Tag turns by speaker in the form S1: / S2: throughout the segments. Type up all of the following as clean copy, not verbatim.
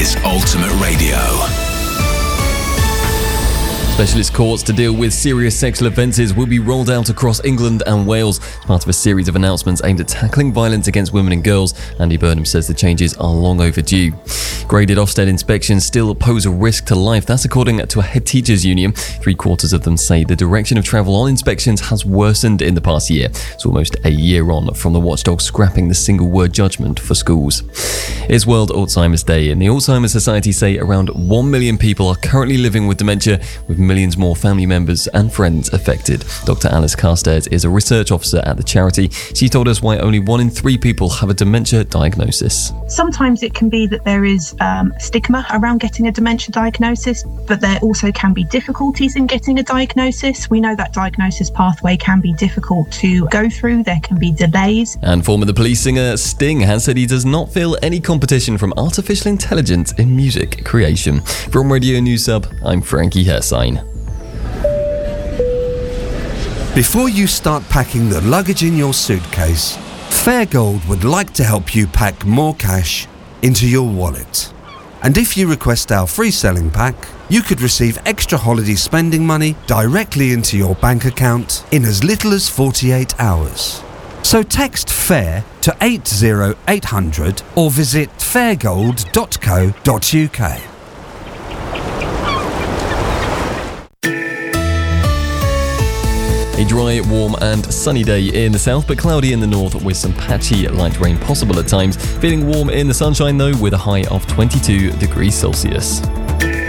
S1: is Ultimate Radio.
S2: Specialist courts to deal with serious sexual offences will be rolled out across England and Wales as part of a series of announcements aimed at tackling violence against women and girls. Andy Burnham says the changes are long overdue. Graded Ofsted inspections still pose a risk to life. That's according to a head teachers union. 3/4 of them say the direction of travel on inspections has worsened in the past year. It's almost a year on from the watchdog scrapping the single word judgment for schools. It's World Alzheimer's Day, and the Alzheimer's Society say around 1 million people are currently living with dementia, with millions more family members and friends affected. Dr. Alice Carstairs is a research officer at the charity. She told us why only 1 in 3 people have a dementia diagnosis.
S3: Sometimes it can be that there is stigma around getting a dementia diagnosis, but there also can be difficulties in getting a diagnosis. We know that diagnosis pathway can be difficult to go through. There can be delays.
S2: And former The Police singer Sting has said he does not feel any competition from artificial intelligence in music creation. From Radio News Sub, I'm Frankie Hersign.
S4: Before you start packing the luggage in your suitcase, Fairgold would like to help you pack more cash into your wallet. And if you request our free selling pack, you could receive extra holiday spending money directly into your bank account in as little as 48 hours. So text FAIR to 80800 or visit fairgold.co.uk.
S2: A dry, warm and sunny day in the south, but cloudy in the north with some patchy light rain possible at times. Feeling warm in the sunshine though, with a high of 22 degrees Celsius.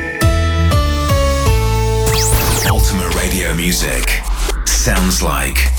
S1: Ultimate Radio music sounds like